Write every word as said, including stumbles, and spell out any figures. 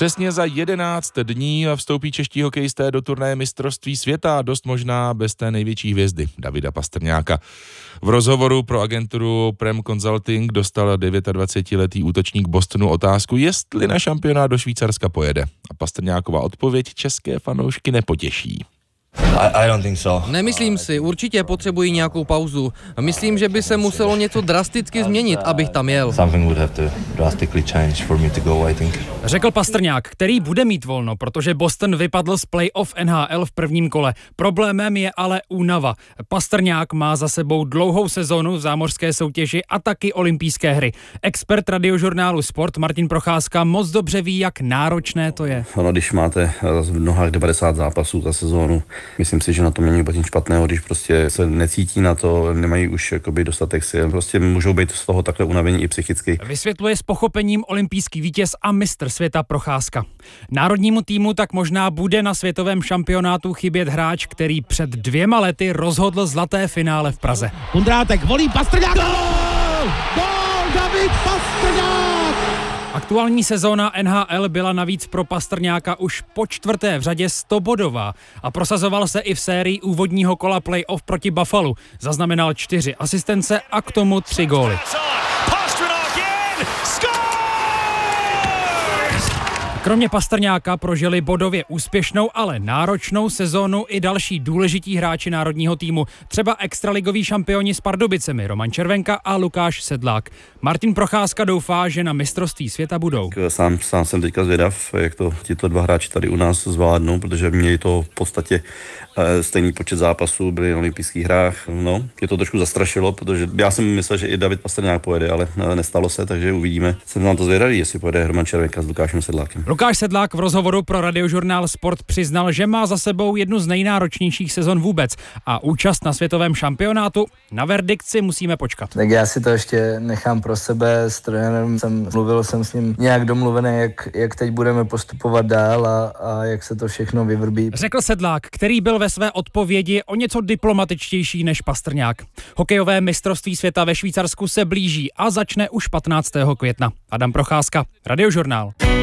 Přesně za jedenáct dní vstoupí čeští hokejisté do turnaje mistrovství světa, dost možná bez té největší hvězdy, Davida Pastrňáka. V rozhovoru pro agenturu Prem Consulting dostal dvacetidevětiletý útočník Bostonu otázku, jestli na šampionát do Švýcarska pojede. A Pastrňákova odpověď české fanoušky nepotěší. I, I don't think so. Nemyslím si, určitě potřebují nějakou pauzu. Myslím, že by se muselo něco drasticky změnit, abych tam jel. Something would have to drastically change for me to go, I think. Řekl Pastrňák, který bude mít volno, protože Boston vypadl z playoff N H L v prvním kole. Problémem je ale únava. Pastrňák má za sebou dlouhou sezonu v zámořské soutěži a taky olympijské hry. Expert radiožurnálu Sport Martin Procházka moc dobře ví, jak náročné to je. Ono, když máte v nohách devadesát zápasů za sezónu, myslím si, že na tom není vůbec nic špatného, když prostě se necítí na to, nemají už jakoby dostatek sil, prostě můžou být z toho takhle unavení i psychicky. Vysvětluje s pochopením olympijský vítěz a mistr světa Procházka. Národnímu týmu tak možná bude na světovém šampionátu chybět hráč, který před dvěma lety rozhodl zlaté finále v Praze. Kundrátek volí Pastrňák. Gól! Gól! David Pastrňák! Aktuální sezóna N H L byla navíc pro Pastrňáka už po čtvrté v řadě stobodová a prosazoval se i v sérii úvodního kola playoff proti Buffalu. Zaznamenal čtyři asistence a k tomu tři góly. Kromě Pastrňáka prožili bodově úspěšnou, ale náročnou sezónu i další důležití hráči národního týmu, třeba extraligoví šampioni s Pardubicemi Roman Červenka a Lukáš Sedlák. Martin Procházka doufá, že na mistrovství světa budou. Sám, sám jsem teďka zvědav, jak to tito dva hráči tady u nás zvládnou, protože měli to v podstatě e, stejný počet zápasů, byli na olympijských hrách. No, mě to trošku zastrašilo, protože já jsem myslel, že i David Pastrňák pojede, ale nestalo se, takže uvidíme. Jsem nám to zvědavý, jestli pojede Roman Červenka s Lukášem Sedlákem. Lukáš Sedlák v rozhovoru pro radiožurnál Sport přiznal, že má za sebou jednu z nejnáročnějších sezon vůbec a účast na světovém šampionátu. Na verdikt si musíme počkat. Tak já si to ještě nechám pro sebe, s trenérem jsem mluvil jsem s ním nějak domluvený, jak, jak teď budeme postupovat dál a, a jak se to všechno vyvrbí. Řekl Sedlák, který byl ve své odpovědi o něco diplomatičtější než Pastrňák. Hokejové mistrovství světa ve Švýcarsku se blíží a začne už patnáctého května. Adam Procházka, radiožurnál.